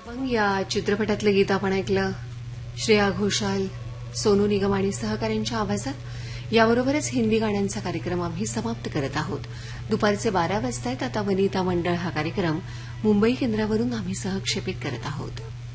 मग या चित्रपटातलं गीत आपण ऐकलं श्रेया घोषाल, सोनू निगम आणि सहकाऱ्यांच्या आवाजात. याबरोबरच हिंदी गाण्यांचा कार्यक्रम आम्ही समाप्त करत आहोत. दुपारचे 12 वाजतायत. आता वनिता मंडळ हा कार्यक्रम मुंबई केंद्रावरून आम्ही सहक्षेपित करत आहोत.